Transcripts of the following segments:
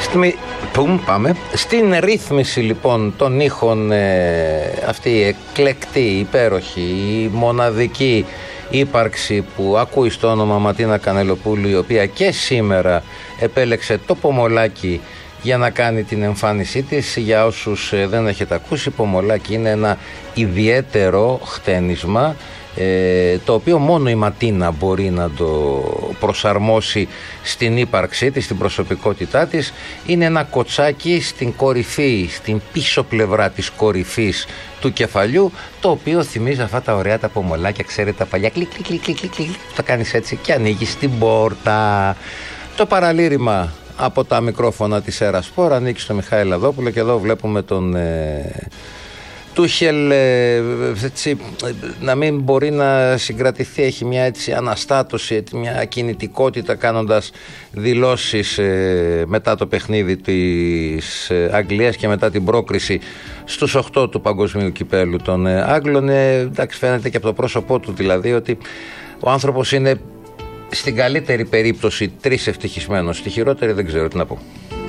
Στην ρύθμιση λοιπόν των ήχων, αυτή η εκλεκτή, υπέροχη, η μοναδική ύπαρξη που ακούει στο όνομα Ματίνα Κανελοπούλου, η οποία και σήμερα επέλεξε το Πομολάκι για να κάνει την εμφάνισή της. Για όσους δεν έχετε ακούσει, Πομολάκι είναι ένα ιδιαίτερο χτένισμα, το οποίο μόνο η Ματίνα μπορεί να το προσαρμόσει στην ύπαρξή της, στην προσωπικότητά της. Είναι ένα κοτσάκι στην κορυφή, στην πίσω πλευρά της κορυφής του κεφαλιού, το οποίο θυμίζει αυτά τα ωραία τα πομολάκια, ξέρετε, τα παλιά κλικ κλικ κλικ κλικ κλικ, τα κάνεις έτσι και ανοίγεις την πόρτα. Το παραλήρημα από τα μικρόφωνα της Ερασπορ ανήκει στο Μιχάλη Λαδόπουλο και εδώ βλέπουμε τον Τούχελ έτσι, να μην μπορεί να συγκρατηθεί, έχει μια έτσι αναστάτωση, μια κινητικότητα, κάνοντας δηλώσεις μετά το παιχνίδι της Αγγλίας και μετά την πρόκριση στους 8 του Παγκοσμίου Κυπέλου των Άγγλων. Εντάξει, φαίνεται και από το πρόσωπό του δηλαδή ότι ο άνθρωπος είναι στην καλύτερη περίπτωση 3 ευτυχισμένος, στη χειρότερη δεν ξέρω τι να πω.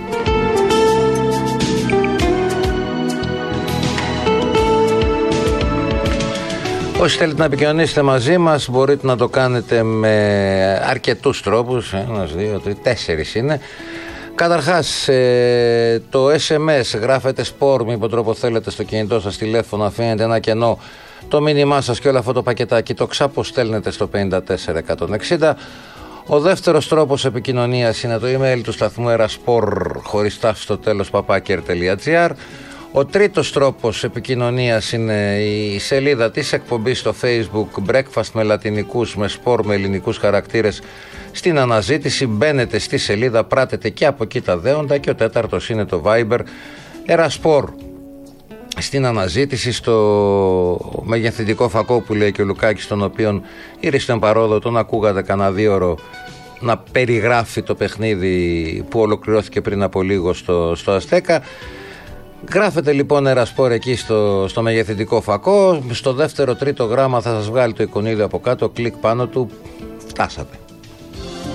Όσοι θέλετε να επικοινωνήσετε μαζί μας, μπορείτε να το κάνετε με αρκετούς τρόπους. 1, 2, 3, 4 είναι. Καταρχάς, το SMS γράφετε sport, με υπό τρόπο θέλετε στο κινητό σας τηλέφωνο, αφήνετε ένα κενό, το μήνυμά σας και όλο αυτό το πακετάκι το ξαποστέλνετε στο 54160. Ο δεύτερος τρόπος επικοινωνίας είναι το email του σταθμού Eraspor, χωριστά στο τέλος, @air.gr. Ο τρίτος τρόπος επικοινωνίας είναι η σελίδα της εκπομπής στο Facebook, Breakfast με λατινικούς, με σπορ με ελληνικούς χαρακτήρες στην αναζήτηση. Μπαίνετε στη σελίδα, πράτετε και από εκεί τα δέοντα. Και ο τέταρτος είναι το Viber, Eraspor στην αναζήτηση, στο μεγεθυντικό φακό που λέει και ο Λουκάκης, τον οποίον ήρθαν παρόδο, τον ακούγατε κανένα 2 ώρο να περιγράφει το παιχνίδι που ολοκληρώθηκε πριν από λίγο στο Αστέκα. Γράφετε λοιπόν Ερασπορ εκεί στο μεγεθυντικό φακό. Στο δεύτερο τρίτο γράμμα θα σας βγάλει το εικονίδιο από κάτω. Κλικ πάνω του. Φτάσατε.